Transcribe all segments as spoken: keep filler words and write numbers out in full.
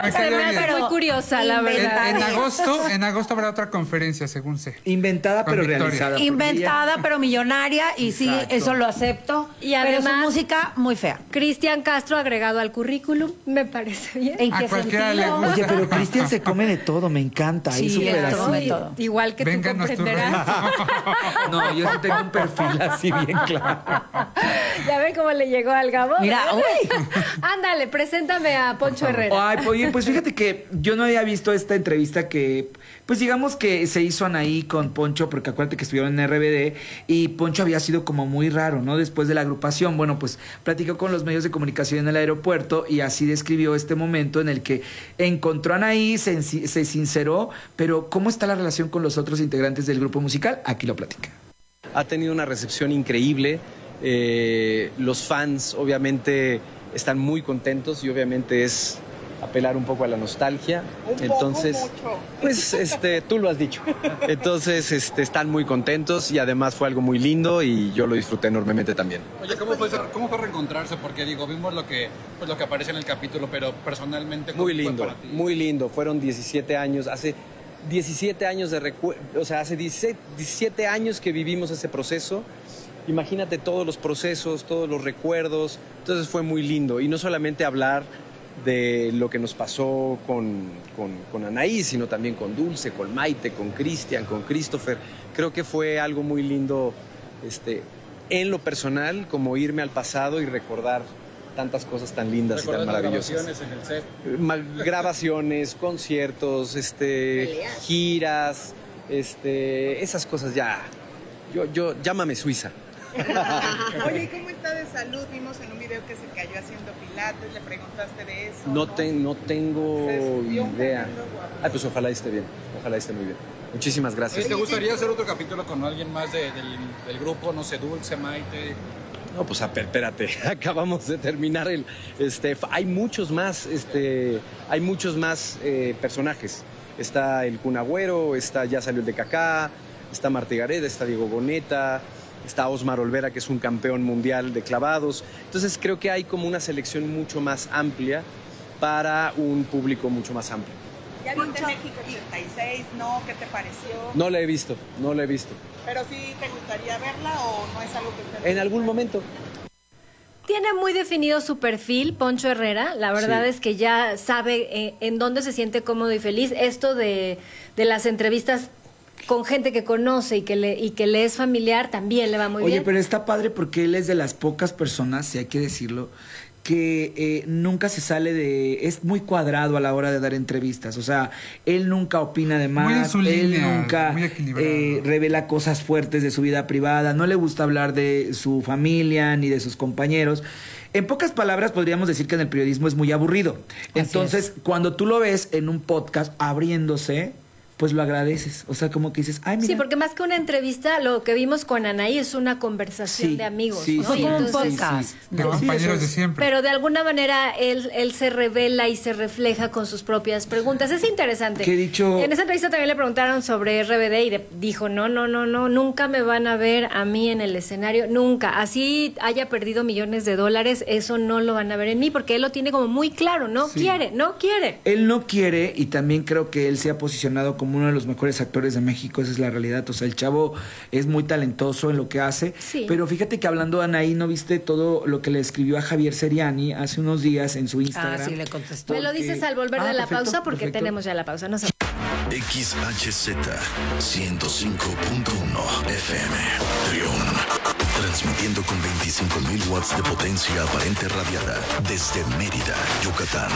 Me Se cayó me hace bien. muy curiosa, la En, verdad. en agosto, en agosto habrá otra conferencia, según sé. Inventada Con pero Victoria. realizada. porque Inventada, ella- pero millonaria, y sí, Exacto. eso lo acepto. Y pero además- su música muy fea. Cristian Castro agregado al currículum, me parece bien. ¿En A qué cualquiera sentido? le gusta. Oye, pero Cristian se come de todo, me encanta. Sí, es súper de así. todo, de todo. Igual que Vénganos tú tú, comprenderás. No, yo sí tengo un perfil así bien claro. Ya ven cómo le llegó al Gabo. Mira, uy. Ándale, preséntame a Poncho Herrera. Ay, oye, pues fíjate que yo no había visto esta entrevista que, pues digamos que se hizo Anaí con Poncho, porque acuérdate que estuvieron en R B D y Poncho había sido como muy raro, ¿no? Después de la agrupación, bueno, pues platicó con los medios de comunicación en el aeropuerto y así describió este momento en el que encontró a Anaí, se, se sinceró, pero ¿cómo está la relación con los otros integrantes del grupo musical? Aquí lo platica. Ha tenido una recepción increíble. Eh, los fans obviamente están muy contentos y obviamente es apelar un poco a la nostalgia. Un Entonces, poco, mucho. pues este, tú lo has dicho. Entonces, este, están muy contentos y además fue algo muy lindo y yo lo disfruté enormemente también. Oye, ¿cómo fue, cómo fue reencontrarse? Porque digo, vimos lo que, pues, lo que aparece en el capítulo, pero personalmente, ¿cómo Muy fue lindo, para ti? muy lindo. Fueron diecisiete años, hace diecisiete años de recuerdo, o sea, hace diecisiete años que vivimos ese proceso. Imagínate todos los procesos, todos los recuerdos. Entonces fue muy lindo. Y no solamente hablar de lo que nos pasó con, con, con Anaí, sino también con Dulce, con Maite, con Cristian, con Christopher. Creo que fue algo muy lindo este, en lo personal, como irme al pasado y recordar tantas cosas tan lindas y tan ¿Recuerdas las maravillosas. grabaciones en el set? Ma- grabaciones, conciertos, este, giras, este, esas cosas ya. Yo, yo, llámame Suiza. Oye, ¿y cómo está de salud? Vimos en un video que se cayó haciendo pilates, le preguntaste de eso. No, te- no tengo Se subió un idea. tremendo guapo. Ay, pues ojalá esté bien, ojalá esté muy bien. Muchísimas Oye, gracias. ¿te gustaría hacer otro capítulo con alguien más de- del, del grupo? No sé, Dulce, Maite. No, pues a- espérate, acabamos de terminar el, este, f- hay muchos más, este, hay muchos más eh, personajes. Está el Kun Agüero, está, ya salió el de Kaká, está Martí Gareda, está Diego Boneta, está Osmar Olvera, que es un campeón mundial de clavados. Entonces creo que hay como una selección mucho más amplia para un público mucho más amplio. ¿Ya viste México ochenta y seis? ¿No? ¿Qué te pareció? No la he visto, no la he visto. ¿Pero sí te gustaría verla o no es algo que esté En algún momento. Tiene muy definido su perfil, Poncho Herrera. La verdad Sí. es que ya sabe eh, en dónde se siente cómodo y feliz. Esto de, de las entrevistas con gente que conoce y que le y que le es familiar también le va muy Oye, bien. pero está padre porque él es de las pocas personas, si hay que decirlo, que eh, nunca se sale de... Es muy cuadrado a la hora de dar entrevistas. O sea, él nunca opina de más. Muy en su él línea, nunca muy equilibrado. eh, revela cosas fuertes de su vida privada. No le gusta hablar de su familia ni de sus compañeros. En pocas palabras, podríamos decir que en el periodismo es muy aburrido. Entonces, cuando tú lo ves en un podcast abriéndose, pues lo agradeces. O sea, como que dices, ay, mira. Sí, porque más que una entrevista, lo que vimos con Anaí es una conversación Sí, de amigos. sí, ¿no? Fue sí, Y como un entonces- podcast. De Sí, compañeros eso es- de siempre. Pero de alguna manera él, él se revela y se refleja con sus propias preguntas. Es interesante. Que he dicho- En esa entrevista también le preguntaron sobre R B D y de- dijo, no, no, no, no, nunca me van a ver a mí en el escenario, nunca. Así haya perdido millones de dólares, eso no lo van a ver en mí, porque él lo tiene como muy claro, no Sí. quiere, no quiere. Él no quiere, y también creo que él se ha posicionado como uno de los mejores actores de México, esa es la realidad. O sea, el chavo es muy talentoso en lo que hace. Sí. Pero fíjate que hablando de Anaí, ¿no viste todo lo que le escribió a Javier Seriani hace unos días en su Instagram? Ah, sí, le contestó. Me lo Porque- dices al volver Ah, de la perfecto, pausa, porque perfecto. tenemos ya la pausa. No se... X H Z ciento cinco punto uno F M Trión. Transmitiendo con veinticinco mil watts de potencia aparente radiada desde Mérida, Yucatán.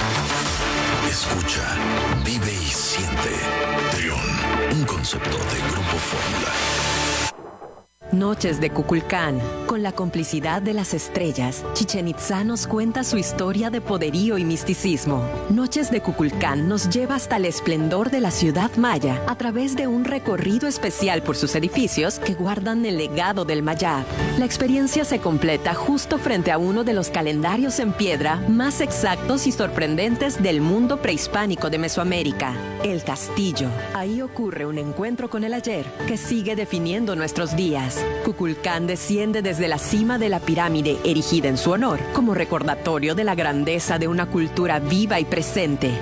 Escucha, vive y siente. Trión, un concepto de Grupo Fórmula. Noches de Cuculcán. Con la complicidad de las estrellas, Chichén Itzá nos cuenta su historia de poderío y misticismo. Noches de Cuculcán nos lleva hasta el esplendor de la ciudad maya a través de un recorrido especial por sus edificios que guardan el legado del Mayab. La experiencia se completa justo frente a uno de los calendarios en piedra más exactos y sorprendentes del mundo prehispánico de Mesoamérica, el Castillo. Ahí ocurre un encuentro con el ayer que sigue definiendo nuestros días. Cuculcán desciende desde la cima de la pirámide erigida en su honor, como recordatorio de la grandeza de una cultura viva y presente.